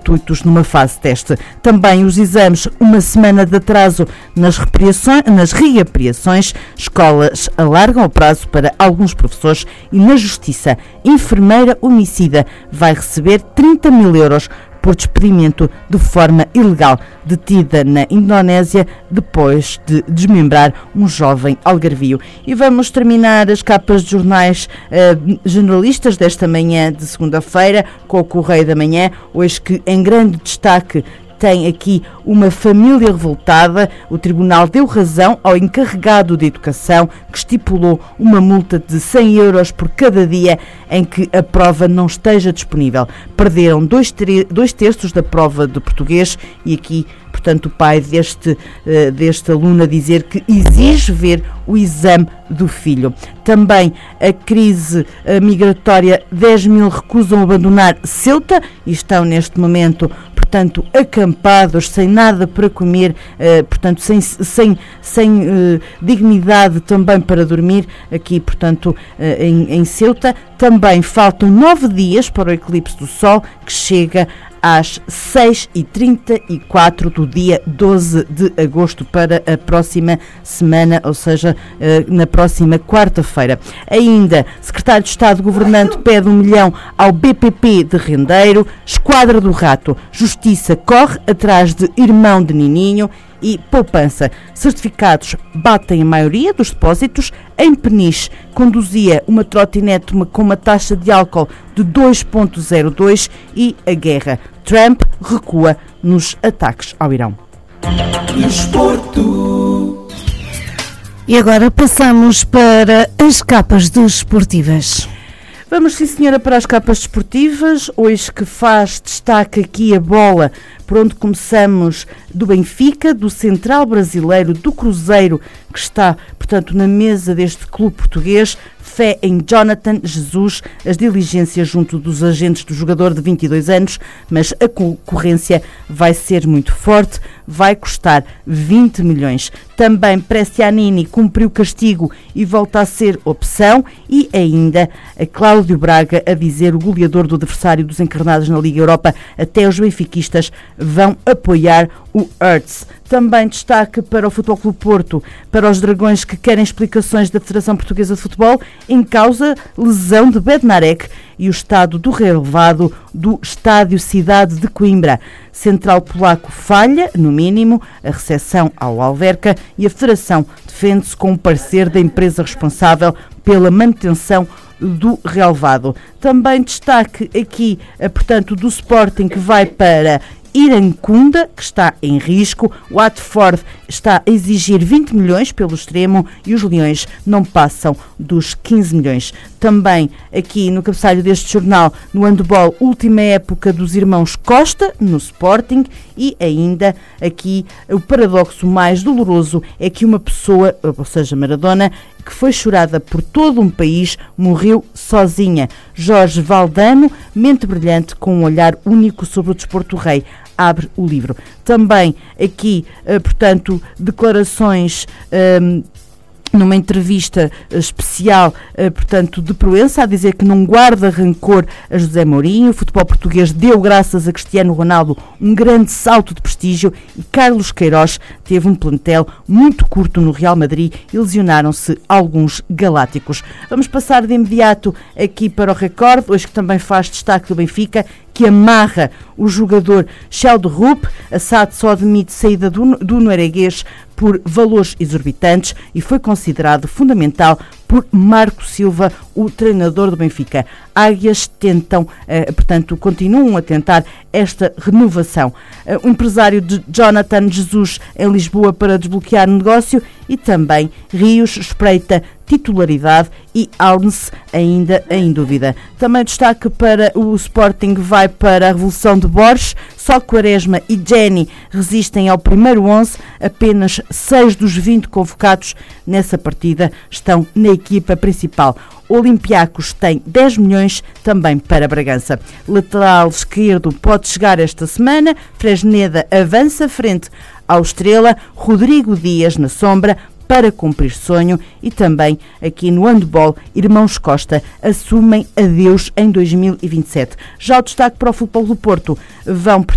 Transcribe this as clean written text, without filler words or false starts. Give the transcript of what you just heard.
gratuitos numa fase de teste. Também os exames, uma semana de atraso nas reapriações, escolas alargam o prazo para alguns professores e na Justiça, enfermeira homicida vai receber 30 mil euros por despedimento de forma ilegal, detida na Indonésia depois de desmembrar um jovem algarvio. E vamos terminar as capas de jornais generalistas desta manhã de segunda-feira com o Correio da Manhã, hoje que em grande destaque tem aqui uma família revoltada. O Tribunal deu razão ao encarregado de educação que estipulou uma multa de 100 euros por cada dia em que a prova não esteja disponível. Perderam dois terços da prova de português e aqui, portanto, o pai deste aluno a dizer que exige ver o exame do filho. Também a crise migratória, 10 mil recusam abandonar Ceuta e estão neste momento, portanto, acampados, sem nada para comer, portanto, sem dignidade também para dormir, aqui, portanto, em Ceuta. Também faltam 9 dias para o eclipse do Sol, que chega às 6h34 do dia 12 de agosto para a próxima semana, ou seja, na próxima quarta-feira. Ainda, Secretário de Estado Governante pede 1 milhão ao BPP de Rendeiro, Esquadra do Rato, Justiça corre atrás de irmão de Nininho e poupança. Certificados batem a maioria dos depósitos. Em Peniche, conduzia uma trotinete com uma taxa de álcool de 2,02 e a guerra. Trump recua nos ataques ao Irão. E agora passamos para as capas desportivas. Vamos, sim senhora, para as capas desportivas, hoje que faz destaque aqui a bola, por onde começamos do Benfica, do Central Brasileiro, do Cruzeiro, que está, portanto, na mesa deste clube português. Fé em Jonathan Jesus, as diligências junto dos agentes do jogador de 22 anos, mas a concorrência vai ser muito forte, vai custar 20 milhões. Também Brescianini cumpriu castigo e volta a ser opção, e ainda a Cláudio Braga a dizer, o goleador do adversário dos encarnados na Liga Europa, até os benfiquistas vão apoiar o Hertz. Também destaque para o Futebol Clube Porto, para os dragões que querem explicações da Federação Portuguesa de Futebol, em causa lesão de Bednarek e o estado do relevado do Estádio Cidade de Coimbra. Central polaco falha, no mínimo, a recepção ao Alverca e a Federação defende-se com o parecer da empresa responsável pela manutenção do relevado. Também destaque aqui, portanto, do Sporting, que vai para Irancunda, que está em risco. O Watford está a exigir 20 milhões pelo extremo e os Leões não passam dos 15 milhões. Também aqui no cabeçalho deste jornal, no handball, última época dos irmãos Costa no Sporting, e ainda aqui o paradoxo mais doloroso é que uma pessoa, ou seja, Maradona, que foi chorada por todo um país, morreu sozinha. Jorge Valdano, mente brilhante com um olhar único sobre o desporto rei, abre o livro. Também aqui, portanto, declarações numa entrevista especial, portanto, de Proença, a dizer que não guarda rancor a José Mourinho. O futebol português deu, graças a Cristiano Ronaldo, um grande salto de prestígio, e Carlos Queiroz teve um plantel muito curto no Real Madrid e lesionaram-se alguns galácticos. Vamos passar de imediato aqui para o Record, hoje que também faz destaque do Benfica, que amarra o jogador Sheldon Rupp. A SAD só admite saída do norueguês por valores exorbitantes e foi considerado fundamental por Marco Silva, o treinador do Benfica. Águias tentam, portanto, continuam a tentar esta renovação. O empresário de Jonathan Jesus em Lisboa para desbloquear negócio, e também Rios espreita titularidade e Alnes ainda em dúvida. Também destaque para o Sporting, vai para a revolução de Borges. Só Quaresma e Jenny resistem ao primeiro 11. Apenas 6 dos 20 convocados nessa partida estão na equipa principal. Olympiacos tem 10 milhões também para Bragança. Lateral esquerdo pode chegar esta semana. Fresneda avança frente ao Estrela. Rodrigo Dias na sombra para cumprir sonho. E também aqui no handball, irmãos Costa assumem adeus em 2027. Já o destaque para o Futebol do Porto, vão